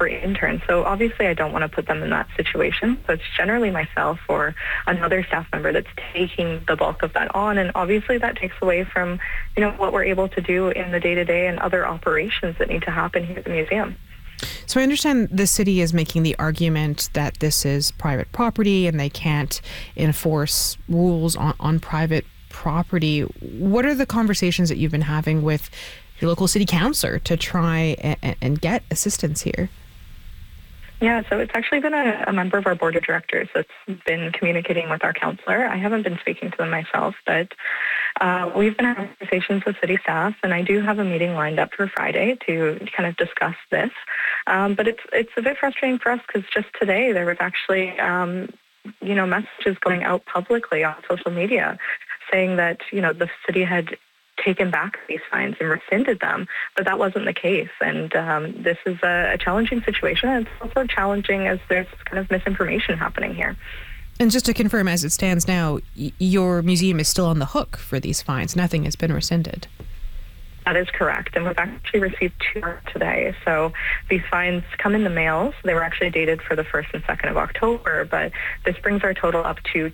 temporary intern. So obviously I don't want to put them in that situation. So it's generally myself or another staff member that's taking the bulk of that on. And obviously that takes away from, what we're able to do in the day-to-day and other operations that need to happen here at the museum. So I understand the city is making the argument that this is private property and they can't enforce rules on private property. What are the conversations that you've been having with your local city councillor to try and get assistance here? Yeah, so it's actually been a member of our board of directors that's been communicating with our councillor. I haven't been speaking to them myself, but we've been having conversations with city staff, and I do have a meeting lined up for Friday to kind of discuss this. But it's a bit frustrating for us because just today there was actually, messages going out publicly on social media saying that, the city had taken back these fines and rescinded them, but that wasn't the case. And this is a challenging situation. And it's also challenging as there's kind of misinformation happening here. And just to confirm, as it stands now, your museum is still on the hook for these fines. Nothing has been rescinded. That is correct. And we've actually received 2 today. So these fines come in the mail. So they were actually dated for the 1st and 2nd of October, but this brings our total up to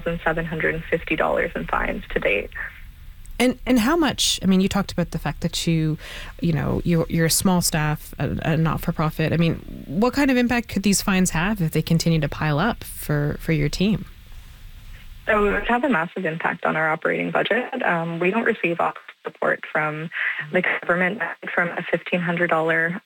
$2,750 in fines to date. And how much? I mean, you talked about the fact that you're a small staff, a not-for-profit. I mean, what kind of impact could these fines have if they continue to pile up for your team? So it would have a massive impact on our operating budget. We don't receive support from the government from a $1,500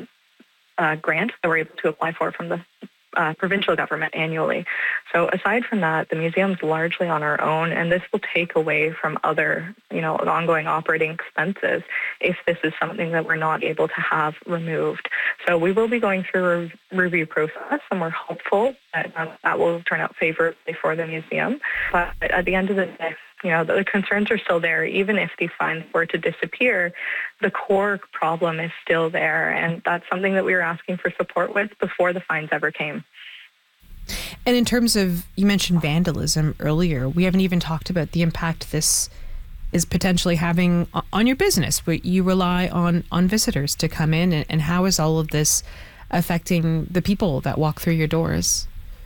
grant that we're able to apply for from the provincial government annually. So aside from that, the museum's largely on our own, and this will take away from other, ongoing operating expenses if this is something that we're not able to have removed. So we will be going through a review process, and we're hopeful that that will turn out favorably for the museum. But at the end of the day, the concerns are still there. Even if these fines were to disappear, the core problem is still there. And that's something that we were asking for support with before the fines ever came. And in terms of, you mentioned vandalism earlier, we haven't even talked about the impact this is potentially having on your business, but you rely on visitors to come in. And how is all of this affecting the people that walk through your doors?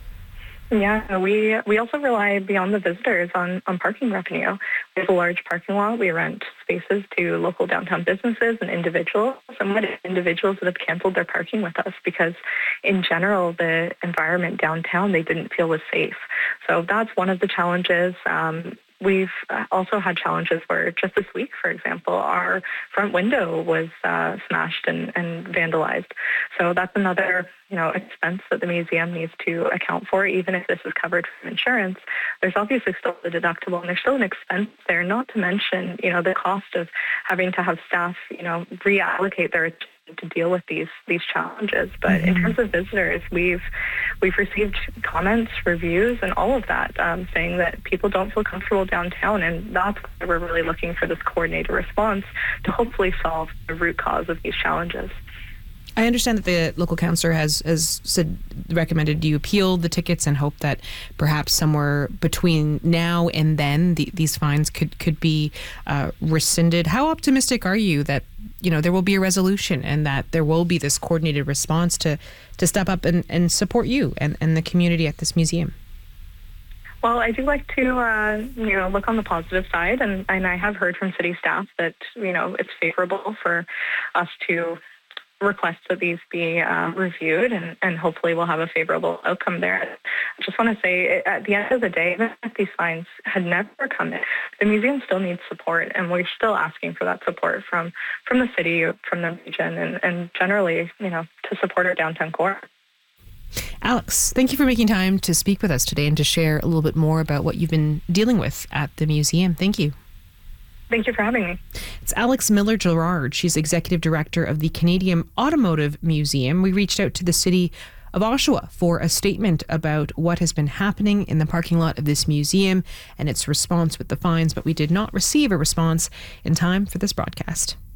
Yeah, we also rely beyond the visitors on parking revenue. We have a large parking lot. We rent spaces to local downtown businesses and individuals. Some individuals that have canceled their parking with us because in general, the environment downtown they didn't feel was safe. So that's one of the challenges. We've also had challenges where just this week, for example, our front window was smashed and vandalized. So that's another, expense that the museum needs to account for. Even if this is covered from insurance, there's obviously still a deductible and there's still an expense there, not to mention, the cost of having to have staff, reallocate their attention to deal with these challenges. But in terms of visitors, we've received comments, reviews, and all of that saying that people don't feel comfortable downtown, and that's why we're really looking for this coordinated response to hopefully solve the root cause of these challenges. I understand that the local councillor has recommended you appeal the tickets and hope that perhaps somewhere between now and then these fines could be rescinded. How optimistic are you that there will be a resolution and that there will be this coordinated response to step up and support you and the community at this museum? Well, I do like to, look on the positive side, and I have heard from city staff that, it's favorable for us to request that these be reviewed, and hopefully we'll have a favorable outcome there. I just want to say, at the end of the day, even if these fines had never come in, the museum still needs support, and we're still asking for that support from the city, from the region, and generally, to support our downtown core. Alex, thank you for making time to speak with us today and to share a little bit more about what you've been dealing with at the museum. Thank you. Thank you for having me. It's Alex Miller-Gerard. She's Executive Director of the Canadian Automotive Museum. We reached out to the city of Oshawa for a statement about what has been happening in the parking lot of this museum and its response with the fines, but we did not receive a response in time for this broadcast.